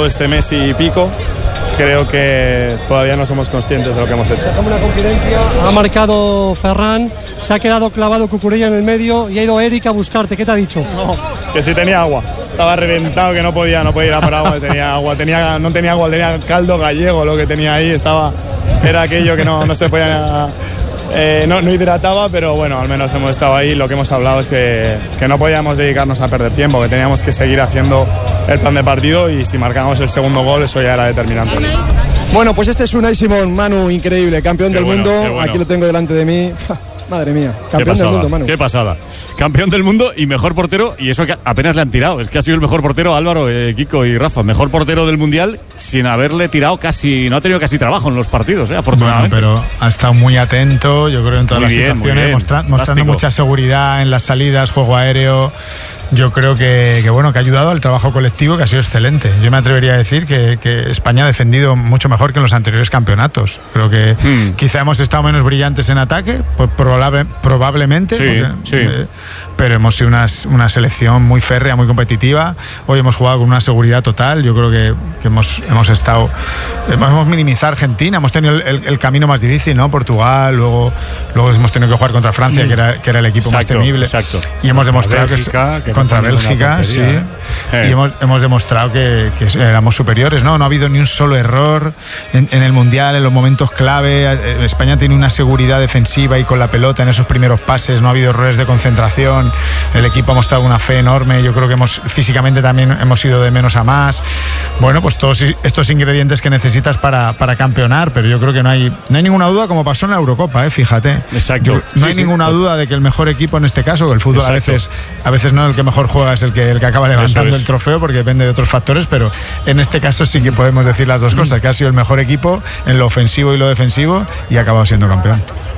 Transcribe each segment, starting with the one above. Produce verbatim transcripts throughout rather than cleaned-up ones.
todo este mes y pico, creo que todavía no somos conscientes de lo que hemos hecho. Una confidencia. Ha marcado Ferran, se ha quedado clavado Cucurella en el medio y ha ido Eric a buscarte. ¿Qué te ha dicho? No, que si tenía agua. Estaba reventado, que no podía, no podía ir a por agua. Tenía agua, tenía, no tenía agua, tenía caldo gallego lo que tenía ahí. Estaba, era aquello que no, no se podía... Eh, no, no hidrataba, pero bueno, al menos hemos estado ahí. Lo que hemos hablado es que, que no podíamos dedicarnos a perder tiempo, que teníamos que seguir haciendo el plan de partido y si marcábamos el segundo gol eso ya era determinante. Bueno, pues este es Unai Simón, Manu, increíble, campeón Qué del bueno, mundo, bueno. Aquí lo tengo delante de mí. Madre mía, campeón qué pasada, del mundo, Manu. Qué pasada. Campeón del mundo y mejor portero, y eso que apenas le han tirado. Es que ha sido el mejor portero, Álvaro, eh, Kiko y Rafa. Mejor portero del mundial sin haberle tirado casi, no ha tenido casi trabajo en los partidos, eh, afortunadamente. Bueno, pero ha estado muy atento, yo creo, en todas Muy las bien, muy situaciones, bien. mostra- mostrando Fantástico. mucha seguridad en las salidas, juego aéreo. Yo creo que, que bueno que ha ayudado al trabajo colectivo, que ha sido excelente. Yo me atrevería a decir que, que España ha defendido mucho mejor que en los anteriores campeonatos. Creo que Hmm. quizá hemos estado menos brillantes en ataque, pues probable- probablemente, Sí, porque, sí. eh, pero hemos sido una, una selección muy férrea, muy competitiva. Hoy hemos jugado con una seguridad total. Yo creo que, que hemos, hemos estado, hemos minimizado a Argentina, hemos tenido el, el- el camino más difícil, ¿no? Portugal, luego, luego hemos tenido que jugar contra Francia, que era, que era el equipo Exacto, más temible. exacto. Y hemos demostrado Bélgica, que, que no contra fue ninguna Bélgica, sí. tontería, ¿eh? Y hemos, hemos demostrado que, que éramos superiores, ¿no? No ha habido ni un solo error en, en el Mundial, en los momentos clave. Eh, España tiene una seguridad defensiva y con la pelota en esos primeros pases no ha habido errores de concentración. El equipo ha mostrado una fe enorme. Yo creo que hemos físicamente también hemos ido de menos a más. Bueno, pues todos estos ingredientes que necesitas para, para campeonar, pero yo creo que no hay, no hay ninguna duda, como pasó en la Eurocopa, ¿eh? Fíjate. Exacto. Yo- no Sí, hay sí. ninguna duda de que el mejor equipo en este caso, el fútbol a Exacto. veces, a veces no el que mejor juega es el que, el que acaba levantando Eso es. el trofeo, porque depende de otros factores, pero en este caso sí que podemos decir las dos cosas, que ha sido el mejor equipo en lo ofensivo y lo defensivo y ha acabado siendo campeón.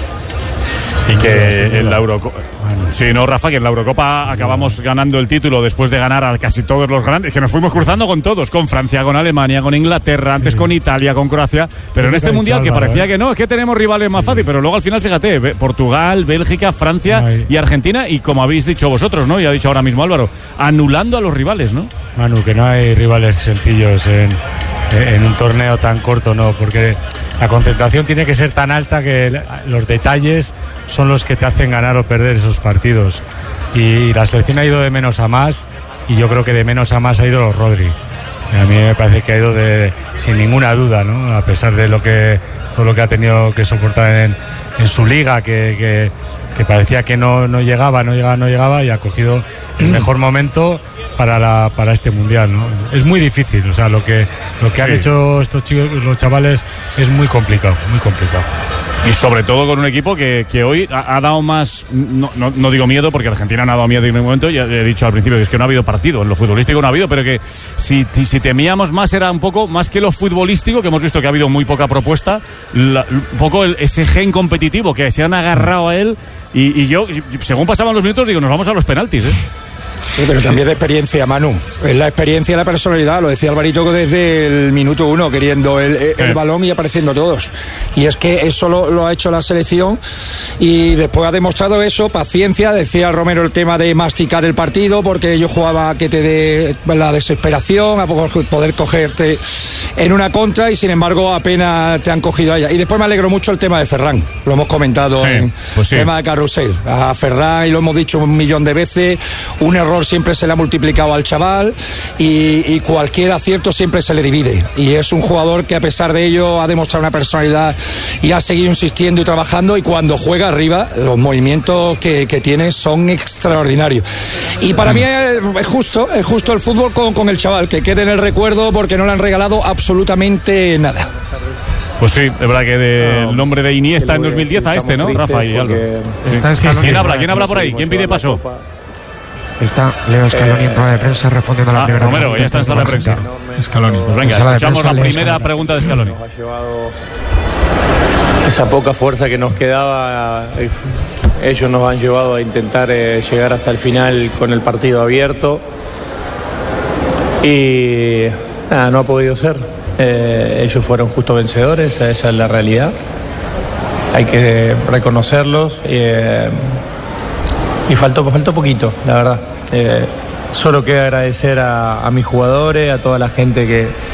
Y que en la Eurocopa. Sí, no, Rafa, que en la Eurocopa acabamos ganando el título después de ganar a casi todos los grandes, que nos fuimos cruzando con todos, con Francia, con Alemania, con Inglaterra, antes con Italia, con Croacia, pero en este mundial que parecía que no, es que tenemos rivales más fáciles, pero luego al final, fíjate, Be- Portugal, Bélgica, Francia Ay. y Argentina, y como habéis dicho vosotros, ¿no? Y ha dicho ahora mismo Álvaro, anulando a los rivales, ¿no? Manu, que no hay rivales sencillos en, en un torneo tan corto, no, porque la concentración tiene que ser tan alta que el- los detalles son los que te hacen ganar o perder esos partidos. Y la selección ha ido de menos a más, y yo creo que de menos a más ha ido los Rodri. A mí me parece que ha ido de, sin ninguna duda, ¿no? A pesar de lo que todo lo que ha tenido que soportar en, en su liga, que, que, que parecía que no, no llegaba, no llegaba, no llegaba, y ha cogido el mejor momento para la, para este mundial, ¿no? Es muy difícil, o sea, lo que lo que han Sí. hecho estos chicos, los chavales, es muy complicado, muy complicado. Y sobre todo con un equipo que, que hoy ha, ha dado más, no, no, no digo miedo, porque Argentina no ha dado miedo en ningún momento, ya he dicho al principio que es que no ha habido partido, en lo futbolístico no ha habido, pero que si, si temíamos más era un poco, más que lo futbolístico, que hemos visto que ha habido muy poca propuesta, la- un poco el, ese gen competitivo que se han agarrado a él, y, y yo, según pasaban los minutos, digo, nos vamos a los penaltis, ¿eh? Sí, pero también de experiencia, Manu. Es la experiencia y la personalidad. Lo decía Alvarito desde el minuto uno, queriendo el, el Eh. balón y apareciendo todos. Y es que eso lo, lo ha hecho la selección y después ha demostrado eso, paciencia. Decía Romero el tema de masticar el partido, porque yo jugaba a que te dé la desesperación, a poder cogerte en una contra, y sin embargo apenas te han cogido a ella. Y después me alegro mucho el tema de Ferran. Lo hemos comentado Sí, en pues sí. el tema de Carrusel. A Ferran, y lo hemos dicho un millón de veces, un error siempre se le ha multiplicado al chaval, y, y cualquier acierto siempre se le divide, y es un jugador que a pesar de ello ha demostrado una personalidad y ha seguido insistiendo y trabajando, y cuando juega arriba los movimientos que, que tiene son extraordinarios. Y para mí es, es justo, es justo el fútbol con, con el chaval, que quede en el recuerdo, porque no le han regalado absolutamente nada. Pues sí, es verdad que del nombre de Iniesta en dos mil diez a este, ¿no? Rafa y Álvaro. Sí. Está en Sí, Scaloni. ¿Quién habla? ¿Quién habla por ahí? ¿Quién pide paso? Está Leo Scaloni en rueda de prensa respondiendo a la Ah, primera Romero, pregunta ya está en sala de prensa. Scaloni. Pues venga, En sala de escuchamos la prensa, Leo primera Scaloni. pregunta de Scaloni. Nos ha llevado esa poca fuerza que nos quedaba. eh, Ellos nos han llevado a intentar eh, llegar hasta el final con el partido abierto. Y nada, no ha podido ser. Eh, ellos fueron justos vencedores, esa es la realidad. Hay que reconocerlos. eh, y faltó, faltó poquito, la verdad. Eh, solo queda agradecer a, a mis jugadores, a toda la gente que,